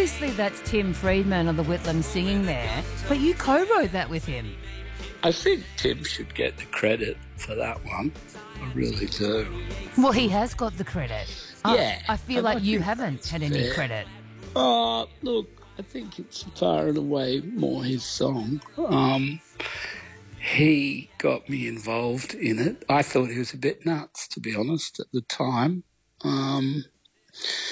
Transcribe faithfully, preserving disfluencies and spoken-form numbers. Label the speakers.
Speaker 1: obviously that's Tim Friedman of the Whitlam singing there, but you co-wrote that with him.
Speaker 2: I think Tim should get the credit for that one. I really do.
Speaker 1: Well, he has got the credit.
Speaker 2: Yeah.
Speaker 1: I, I feel like you haven't had any
Speaker 2: fair.
Speaker 1: credit.
Speaker 2: Oh, look, I think it's far and away more his song. Um, he got me involved in it. I thought he was a bit nuts, to be honest, at the time. Um,